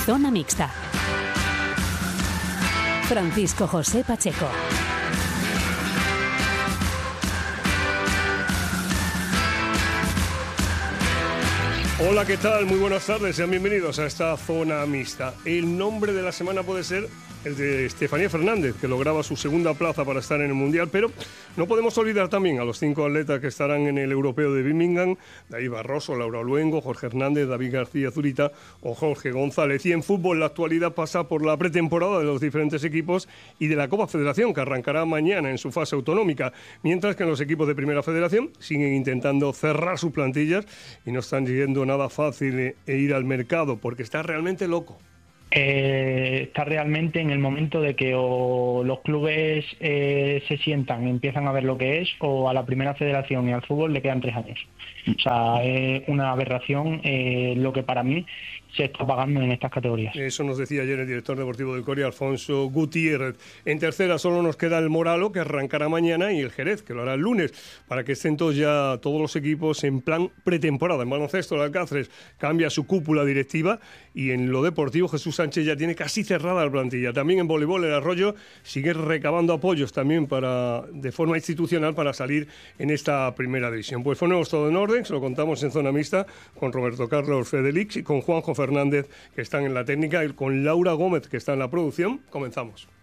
Zona Mixta. Francisco José Pacheco. Hola, ¿qué tal? Muy buenas tardes, sean bienvenidos a esta Zona Mixta. El nombre de la semana puede ser el de Estefanía Fernández, que lograba su segunda plaza para estar en el Mundial, pero no podemos olvidar también a los 5 atletas que estarán en el Europeo de Birmingham: David Barroso, Laura Luengo, Jorge Hernández, David García Zurita o Jorge González. Y en fútbol la actualidad pasa por la pretemporada de los diferentes equipos y de la Copa Federación, que arrancará mañana en su fase autonómica, mientras que en los equipos de Primera Federación siguen intentando cerrar sus plantillas y no están yendo nada fácil ir al mercado, porque está realmente loco. Está realmente en el momento de que o los clubes se sientan y empiezan a ver lo que es, o a la Primera Federación y al fútbol le quedan 3 años. O sea, es una aberración lo que para mí se está pagando en estas categorías. Eso nos decía ayer el director deportivo del Coria, Alfonso Gutiérrez. En tercera solo nos queda el Moralo, que arrancará mañana, y el Jerez, que lo hará el lunes, para que estén todos ya todos los equipos en plan pretemporada. En baloncesto, el Alcáceres cambia su cúpula directiva, y en lo deportivo Jesús Sánchez ya tiene casi cerrada la plantilla. También en voleibol el Arroyo sigue recabando apoyos también de forma institucional para salir en esta primera división. Pues ponemos todo en orden, se lo contamos en Zona Mixta con Roberto Carlos Fedelix y con Juanjo Fernández, que están en la técnica, y con Laura Gómez, que está en la producción. Comenzamos.